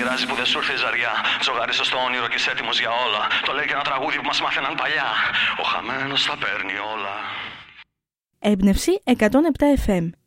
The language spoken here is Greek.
πειράζει που δεν σου ήρθε η ζαριά. Ζωγάρισε στο όνειρο και είσαι έτοιμος για όλα. Το λέει και ένα τραγούδι που μας μάθαιναν παλιά. Ο χαμένος τα παίρνει όλα. Έμπνευση 107 FM.